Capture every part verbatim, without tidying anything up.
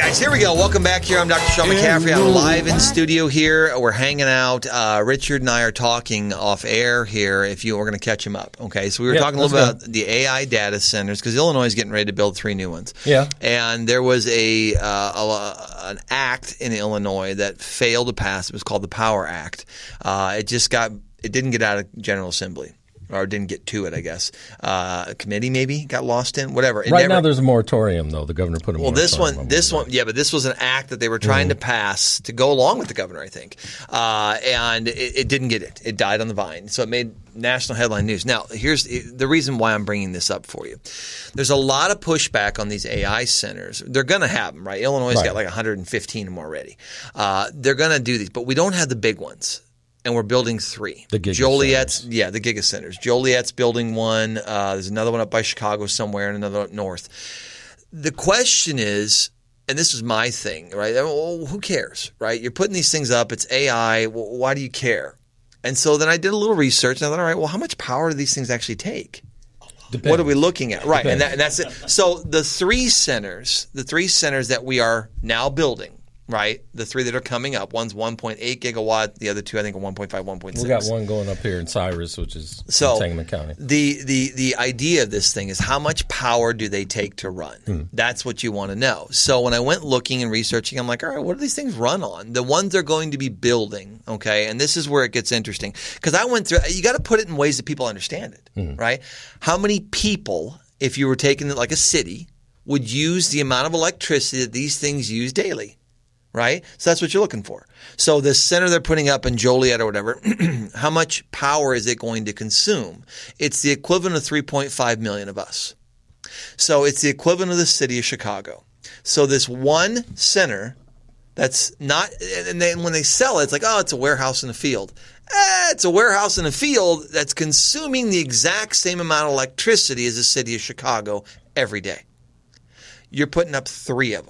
guys, here we go. Welcome back here. I'm Doctor Sean McCaffrey. I'm live in studio here. We're hanging out. Uh, Richard and I are talking off air here. If you, we're going to catch him up. Okay, so we were yeah, talking a little bit about the A I data centers because Illinois is getting ready to build three new ones. Yeah, and there was a, uh, a an act in Illinois that failed to pass. It was called the Power Act. Uh, it just got it didn't get out of General Assembly. Or didn't get to it, I guess. Uh, a committee maybe got lost in whatever. It right never, now, there's a moratorium though. The governor put a well, moratorium. this one, on this that. one, yeah, but this was an act that they were trying mm-hmm. to pass to go along with the governor, I think, uh, and it, it didn't get it. It died on the vine, so it made national headline news. Now, here's the reason why I'm bringing this up for you. There's a lot of pushback on these A I centers. They're going to have them, right? Illinois has right. got like one hundred fifteen of them already. Uh, they're going to do these, but we don't have the big ones. And we're building three. The Giga Joliet's, centers. yeah, the Giga centers. Joliet's building one. Uh, there's another one up by Chicago somewhere, and another up north. The question is, and this is my thing, right? Well, who cares, right? You're putting these things up. It's A I. Well, why do you care? And so then I did a little research, and I thought, all right, well, how much power do these things actually take? Depends. What are we looking at? Right, and, Depends. that, and that's it. So the three centers, the three centers that we are now building, right? The three that are coming up. One's one point eight gigawatt. The other two, I think, are one point five, one point six. We got one going up here in Cyrus, which is so in Sangamon County. The, the, the idea of this thing is how much power do they take to run? Hmm. That's what you want to know. So when I went looking and researching, I'm like, all right, what do these things run on? The ones they're going to be building, okay? And this is where it gets interesting. Because I went through – you got to put it in ways that people understand it, Hmm. right? How many people, if you were taking it like a city, would use the amount of electricity that these things use daily? Right? So that's what you're looking for. So the center they're putting up in Joliet or whatever, how much power is it going to consume? It's the equivalent of three point five million of us. So it's the equivalent of the city of Chicago. So this one center that's not, and then when they sell it, it's like, oh, it's a warehouse in a field. Eh, it's a warehouse in a field that's consuming the exact same amount of electricity as the city of Chicago every day. You're putting up three of them.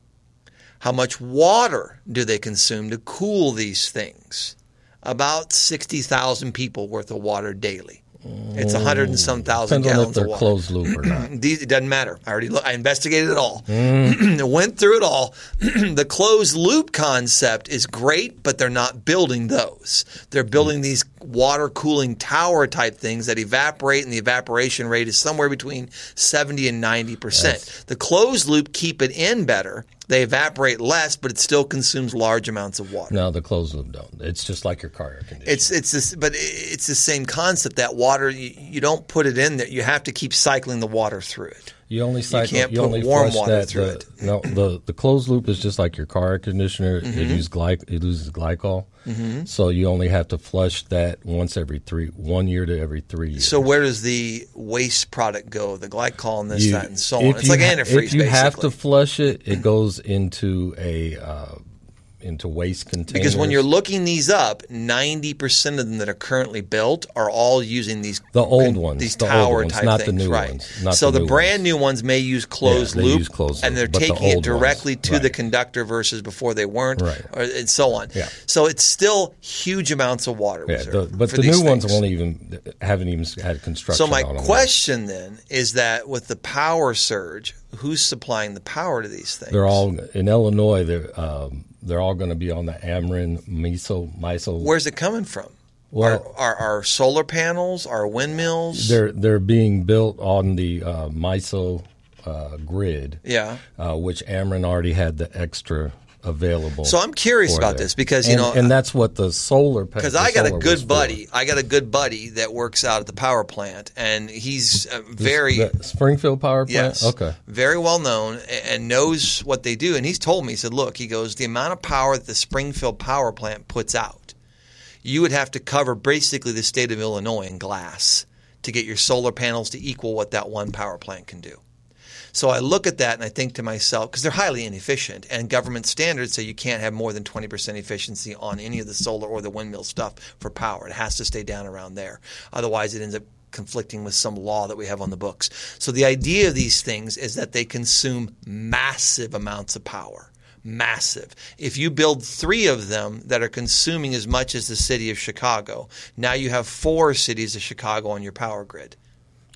How much water do they consume to cool these things? About sixty thousand people worth of water daily. It's a hundred and some thousand Depends gallons on if of they're water. closed loop or not. These, it doesn't matter. I already look, I investigated it all. Mm. Went through it all. The closed loop concept is great, but they're not building those. They're building mm. these water cooling tower type things that evaporate, and the evaporation rate is somewhere between seventy and ninety percent. Yes. The closed loop keep it in better. They evaporate less, but it still consumes large amounts of water. No, the closed loop don't. It's just like your car air conditioner. It's it's this, but it's the same concept. That water, you, you don't put it in there. You have to keep cycling the water through it. You only cycle. You can't you put only warm flush water that, through the, it. No, the the closed loop is just like your car air conditioner. Mm-hmm. It uses gly, it loses glycol, mm-hmm. so you only have to flush that once every three, one year to every three years. So where does the waste product go? The glycol and this, you, that, and so on. It's like ha- antifreeze. If you basically. have to flush it, it goes into a uh, into waste containers. Because when you're looking these up, ninety percent of them that are currently built are all using these the old con- ones, these the tower old ones, type not things, the new right? ones. Not so the, the new brand ones. new ones may use closed yeah, they loop, use closed and loop, they're but the taking it old directly ones, to right. the conductor versus before they weren't, right. or, and so on. Yeah. So it's still huge amounts of water Yeah, reserve. the, but for the these new things. ones won't even haven't even had construction. So my on them. question then is that with the power surge, who's supplying the power to these things? They're all in Illinois. They're um, they're all going to be on the Ameren MISO MISO. Where's it coming from? Well, are, are, are solar panels? Are windmills? They're they're being built on the uh, MISO uh, grid. Yeah, uh, which Ameren already had the extra available. So I'm curious about there. this because you and, know, and that's what the solar. Because I got a good buddy. I got a good buddy that works out at the power plant, and he's uh, very the Springfield Power Plant. Yes, okay, very well known and knows what they do. And he's told me, he said, "Look, he goes, the amount of power that the Springfield Power Plant puts out, you would have to cover basically the state of Illinois in glass to get your solar panels to equal what that one power plant can do." So I look at that and I think to myself, because they're highly inefficient, and government standards say you can't have more than twenty percent efficiency on any of the solar or the windmill stuff for power. It has to stay down around there. Otherwise, it ends up conflicting with some law that we have on the books. So the idea of these things is that they consume massive amounts of power. Massive. If you build three of them that are consuming as much as the city of Chicago, now you have four cities of Chicago on your power grid.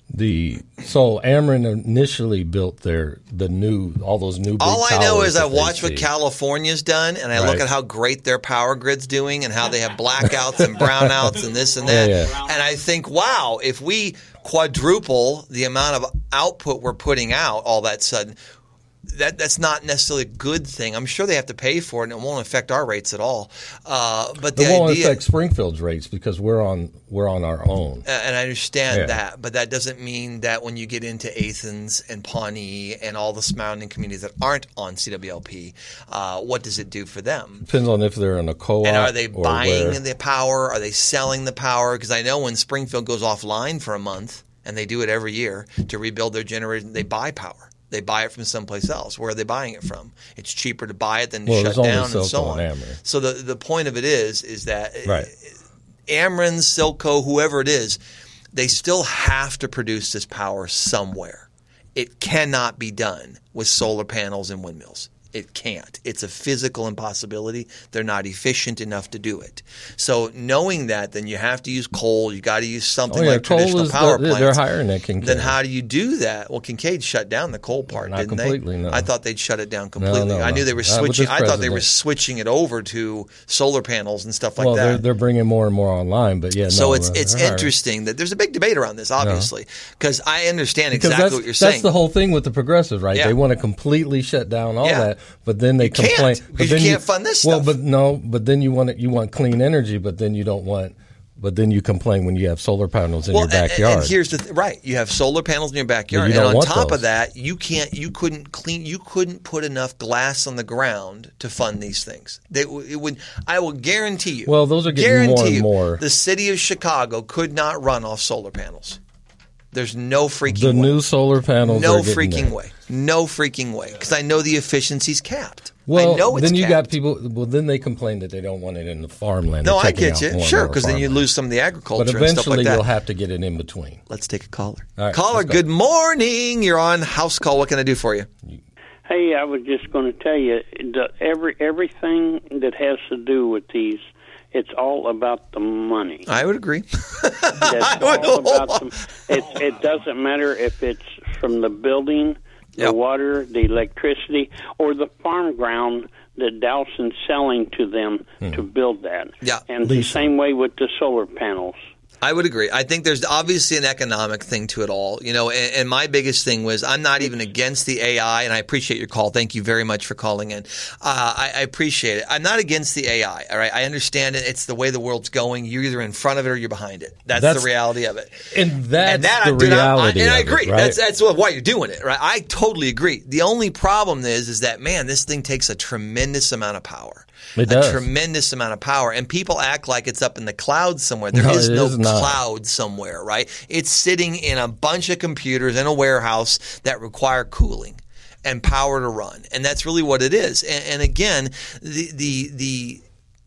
The so Ameren initially built their the new all those new big all I know towers is I that they watch what see. California's done, and I Right. look at how great their power grid's doing, and how they have blackouts and brownouts and this and that, Yeah, yeah. and I think, wow, if we quadruple the amount of output we're putting out, all that sudden. That that's not necessarily a good thing. I'm sure they have to pay for it, and it won't affect our rates at all. Uh, but the It won't idea, affect Springfield's rates because we're on we're on our own. Uh, and I understand Yeah. that, but that doesn't mean that when you get into Athens and Pawnee and all the surrounding communities that aren't on C W L P, uh, what does it do for them? Depends on if they're in a co-op. And are they or buying where. the power? Are they selling the power? Because I know when Springfield goes offline for a month, and they do it every year to rebuild their generation, they buy power. They buy it from someplace else. Where are they buying it from? It's cheaper to buy it than to Well, shut there's only down and so Silco on. and Ameren. So the the point of it is is that Right. Ameren, Silco, whoever it is, they still have to produce this power somewhere. It cannot be done with solar panels and windmills. It can't. It's a physical impossibility. They're not efficient enough to do it. So knowing that, then you have to use coal. You got to use something Oh, yeah, like coal traditional is power the, plants. they're hiring at Kincaid. Then how do you do that? Well, Kincaid shut down the coal part, Not didn't completely, they? no. I thought they'd shut it down completely. no, I knew no. they were Not with switching. this I thought they were president. switching it over to solar panels and stuff like well, that. they're they're bringing more and more online, but yeah. So no, it's they're it's hiring. interesting that there's a big debate around this, obviously, because I understand Because exactly that's, what you're that's saying. the whole thing with the progressives, right? Yeah. They want to completely shut down all Yeah. that, but then they You can't, complain. because but you then can't fund this well, stuff. but no, but then you want it, you want clean energy, but then you don't want. But then you complain when you have solar panels in well, your and- backyard. And, here's the th- right: you have solar panels in your backyard, But you and don't on want top those. of that, you can't, you couldn't clean, you couldn't put enough glass on the ground to fund these things. They, w- it would, I will guarantee you. Well, those are getting guarantee more and you, more. The city of Chicago could not run off solar panels. There's no freaking the way. new solar panels. No are getting freaking there. way. No freaking way. Because I know the efficiency's capped. Well, I know it's then you capped. got people. Well, then they complain that they don't want it in the farmland. No, They're I checking get out you. more and Sure, more because then you farmland. lose some of the agriculture But and stuff eventually, like that. you'll have to get it in between. Let's take a caller. All right, Caller, let's go. good morning. You're on House Call. What can I do for you? Hey, I was just going to tell you, the, every everything that has to do with these, it's all about the money. I would agree. That's all about the, it, it doesn't matter if it's from the building, the Yep. water, the electricity, or the farm ground that Dowson's selling to them to build that. Yeah. And the Lisa. same way with the solar panels. I would agree. I think there's obviously an economic thing to it all, you know. And, and my biggest thing was I'm not even against the A I, and I appreciate your call. Thank you very much for calling in. Uh, I, I appreciate it. I'm not against the A I. All right, I understand it. It's the way the world's going. You're either in front of it or you're behind it. That's, That's- the reality of it. And that's and that, the dude, I- reality. I, and I of it, agree. right? That's that's why you're doing it, right? I totally agree. The only problem is, is that man, this thing takes a tremendous amount of power. It a does. tremendous amount of power, and people act like it's up in the clouds somewhere. There No, is it no is not. cloud somewhere, right? It's sitting in a bunch of computers in a warehouse that require cooling and power to run, and that's really what it is. And, and again, the the the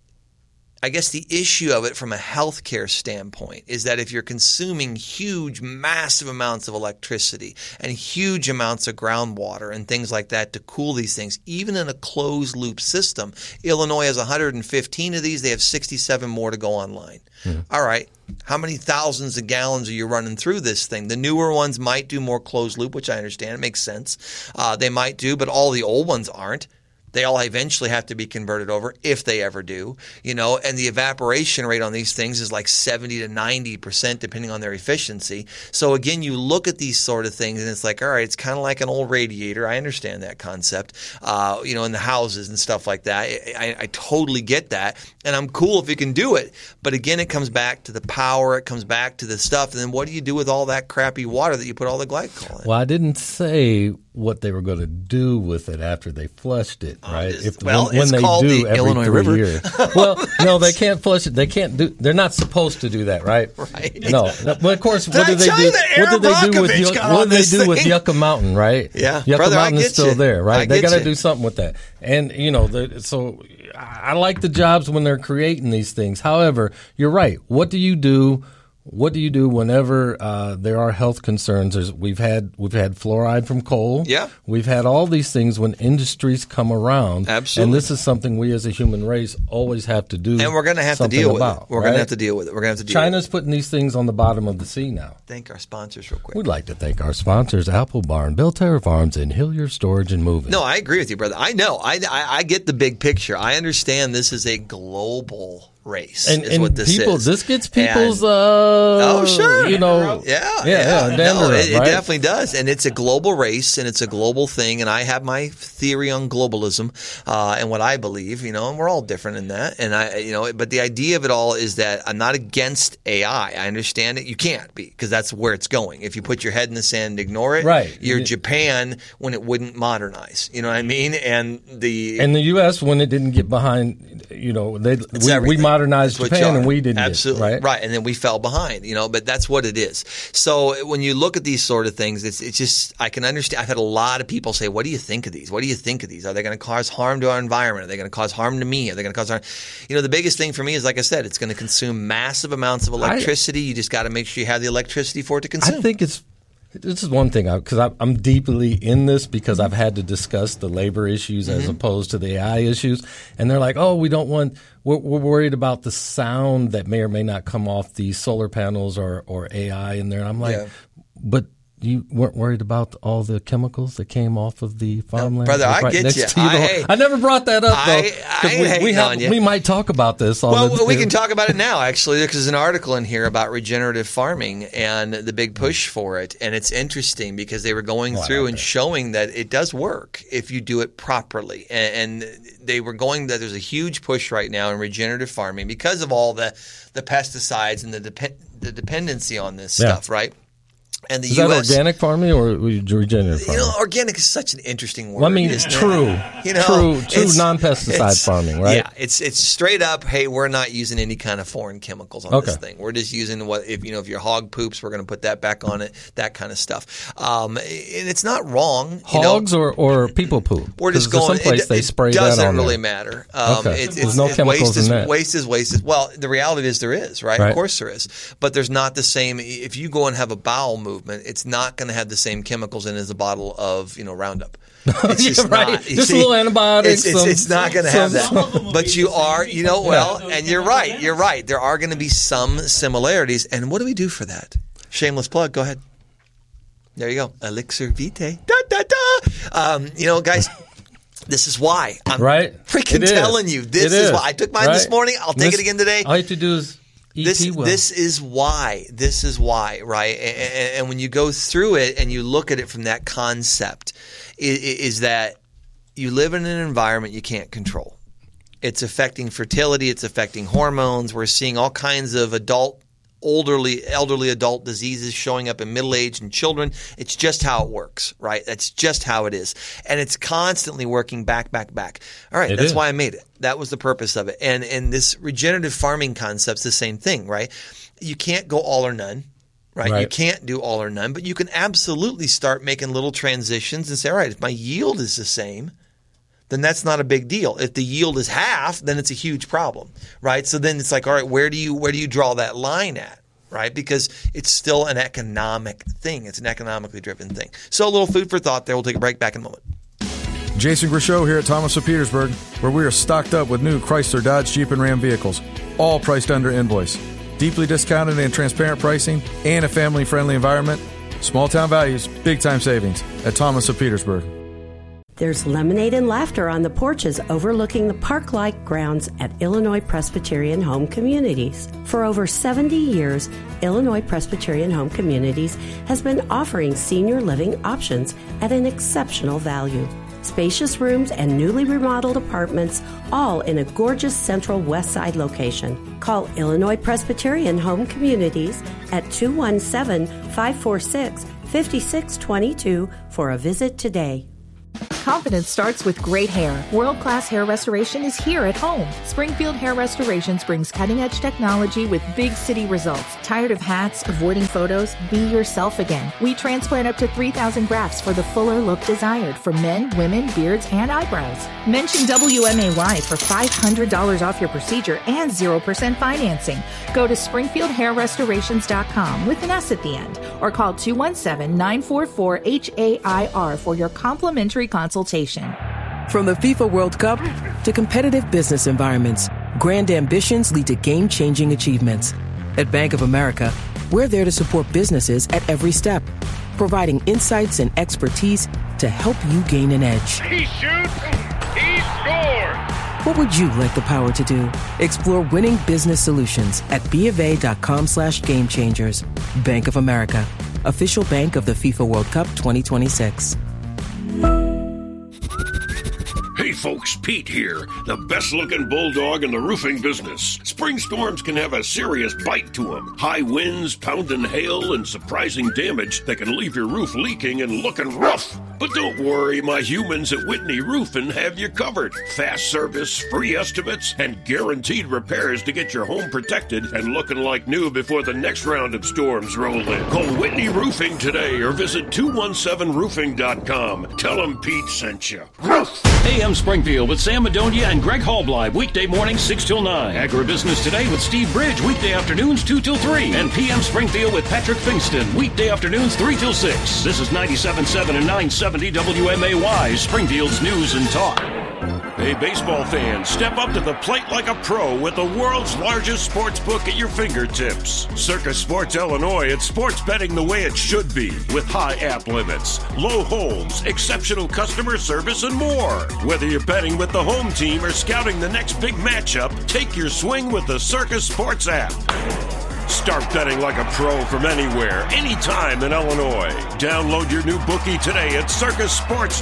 I guess the issue of it from a healthcare standpoint is that if you're consuming huge, massive amounts of electricity and huge amounts of groundwater and things like that to cool these things, even in a closed loop system, Illinois has one hundred fifteen of these. They have sixty-seven more to go online. Hmm. All right. How many thousands of gallons are you running through this thing? The newer ones might do more closed loop, which I understand. It makes sense. Uh, they might do, but all the old ones aren't. They all eventually have to be converted over if they ever do, you know, and the evaporation rate on these things is like seventy to ninety percent depending on their efficiency. So again, you look at these sort of things and it's like, all right, it's kind of like an old radiator. I understand that concept, uh, you know, in the houses and stuff like that. I, I, I totally get that. And I'm cool if you can do it. But again, it comes back to the power. It comes back to the stuff. And then what do you do with all that crappy water that you put all the glycol in? Well, I didn't say what they were going to do with it after they flushed it, right? it's- well, when, when it's they called do the every Illinois three River. years. Well, no, they can't flush it. They can't do. They're not supposed to do that, right? Right. No, no, but of course, what I do they tell do? you that What do Aaron they do with Brockovich Yucca, got what on do they this do with thing? Yucca Mountain, right? Yeah, Yucca brother, I Mountain is get still you. there, right? I They get got to you. do something with that, and you know, the, so I like the jobs when they're creating these things. However, you're right. What do you do what do you do whenever uh, there are health concerns? There's, we've had we've had fluoride from coal. Yeah. We've had all these things when industries come around. Absolutely. And this is something we as a human race always have to do. And we're going to have to something deal with about, it. We're right? going to have to deal with it. We're going to have to deal China's with it. putting these things on the bottom of the sea now. Thank our sponsors real quick. We'd like to thank our sponsors, Apple Barn, Belterra Farms, and Hillier Storage and Moving. No, I agree with you, brother. I know. I, I, I get the big picture. I understand this is a global race and, is and what this people, is. This gets people's, and, uh, oh, sure. you know. Yeah, yeah, yeah. yeah. Dander No, up, it, it right? definitely does. And it's a global race and it's a global thing. And I have my theory on globalism uh, and what I believe, you know, and we're all different in that. And I, you know, but the idea of it all is that I'm not against A I. I understand it. You can't be because that's where it's going. If you put your head in the sand and ignore it, right. you're it, Japan when it wouldn't modernize. You know what I mean? And the and the U S when it didn't get behind, you know, they we, we modernized That's Japan and we didn't. Absolutely. Get, right? right. And then we fell behind, you know, but that's what it is. So when you look at these sort of things, it's, it's just, I can understand. I've had a lot of people say, what do you think of these? What do you think of these? Are they going to cause harm to our environment? Are they going to cause harm to me? Are they going to cause harm? You know, the biggest thing for me is, like I said, it's going to consume massive amounts of electricity. I, you just got to make sure you have the electricity for it to consume. I think it's, this is one thing, because I'm deeply in this because I've had to discuss the labor issues mm-hmm. as opposed to the A I issues. And they're like, oh, we don't want, we're, we're worried about the sound that may or may not come off these solar panels or, or A I in there. And I'm like, yeah. but you weren't worried about all the chemicals that came off of the farmland? No, brother, right I get you. you I, hey, I never brought that up, though. I, I we, hate we, have, on you. we might talk about this. On well, the, we can talk about it now, actually, because there's an article in here about regenerative farming and the big push for it. And it's interesting because they were going oh, through like and that. showing that it does work if you do it properly. And, and they were going that there's a huge push right now in regenerative farming because of all the, the pesticides and the, dep- the dependency on this yeah. stuff, right? And the is U S that organic farming or regenerative farming? You know, organic is such an interesting word. Well, I mean, true, you know, true, true non-pesticide farming, right? Yeah, it's it's straight up. Hey, we're not using any kind of foreign chemicals on okay. this thing. We're just using what if you know if your hog poops, we're going to put that back on it. That kind of stuff. Um, and it's not wrong. Hogs you know, or, or people poop. We're just going. Someplace it, they it spray doesn't that on really there. matter. Um, okay. it's, There's it's, no it's, chemicals waste in is, that. Waste is waste is. Well, the reality is there is right? right. Of course there is, but there's not the same. If you go and have a bowel movement, it's not going to have the same chemicals in as a bottle of you know Roundup. It's just yeah, right. not. Just see, a little antibiotics. It's, it's, some, it's not going to have that. But you are, you know, well, yeah. and you're right. You're right. There are going to be some similarities. And what do we do for that? Shameless plug. Go ahead. There you go. Elixir Vitae. Da, da, da. Um, you know, guys. This is why I'm right? freaking it telling is. you. This it is is why I took mine right? this morning. I'll take this, it again today. All you have to do is eat this, well. This is why. This is why, right? And, and, and when you go through it and you look at it from that concept, is, is that you live in an environment you can't control. It's affecting fertility. It's affecting hormones. We're seeing all kinds of adult, elderly, elderly adult diseases showing up in middle age and children. It's just how it works, right? That's just how it is. And it's constantly working back, back, back. All right, it that's is. why I made it. That was the purpose of it. And and this regenerative farming concept's the same thing, right? You can't go all or none. Right? right? You can't do all or none, but you can absolutely start making little transitions and say, all right, if my yield is the same, then that's not a big deal. If the yield is half, then it's a huge problem, right? So then it's like, all right, where do you where do you draw that line at, right? Because it's still an economic thing. It's an economically driven thing. So a little food for thought there. We'll take a break. Back in a moment. Jason Grishow here at Thomas of Petersburg, where we are stocked up with new Chrysler, Dodge, Jeep, and Ram vehicles, all priced under invoice. Deeply discounted and transparent pricing and a family-friendly environment. Small town values, big time savings at Thomas of Petersburg. There's lemonade and laughter on the porches overlooking the park-like grounds at Illinois Presbyterian Home Communities. For over seventy years, Illinois Presbyterian Home Communities has been offering senior living options at an exceptional value. Spacious rooms and newly remodeled apartments, all in a gorgeous central west side location. Call Illinois Presbyterian Home Communities at two one seven, five four six, five six two two for a visit today. Confidence starts with great hair. World-class hair restoration is here at home. Springfield Hair Restorations brings cutting-edge technology with big city results. Tired of hats, avoiding photos? Be yourself again. We transplant up to three thousand grafts for the fuller look desired for men, women, beards, and eyebrows. Mention W M A Y for five hundred dollars off your procedure and zero percent financing. Go to springfield hair restorations dot com with an S at the end or call two one seven, nine four four, H A I R for your complimentary consultation. From the FIFA World Cup to competitive business environments, grand ambitions lead to game-changing achievements. At Bank of America, we're there to support businesses at every step, providing insights and expertise to help you gain an edge. He shoots, he scores! What would you like the power to do? Explore winning business solutions at bofa.com slash game changers. Bank of America, official bank of the FIFA World Cup twenty twenty-six. Hey folks, Pete here, the best-looking bulldog in the roofing business. Spring storms can have a serious bite to them. High winds, pounding hail, and surprising damage that can leave your roof leaking and looking rough. But don't worry, my humans at Whitney Roofing have you covered. Fast service, free estimates, and guaranteed repairs to get your home protected and looking like new before the next round of storms roll in. Call Whitney Roofing today or visit two one seven roofing dot com. Tell them Pete sent you. Roof! A M Springfield with Sam Madonia and Greg Hallbleib, weekday mornings six till nine. Agribusiness Today with Steve Bridge, weekday afternoons two till three. And P M Springfield with Patrick Fingston, weekday afternoons three till six. This is ninety-seven point seven and nine seventy W M A Y, Springfield's News and Talk. Hey, baseball fans, step up to the plate like a pro with the world's largest sports book at your fingertips. Circus Sports Illinois, it's sports betting the way it should be, with high app limits, low holds, exceptional customer service, and more. Whether you're betting with the home team or scouting the next big matchup, take your swing with the Circus Sports app. Start betting like a pro from anywhere, anytime in Illinois. Download your new bookie today at circus sports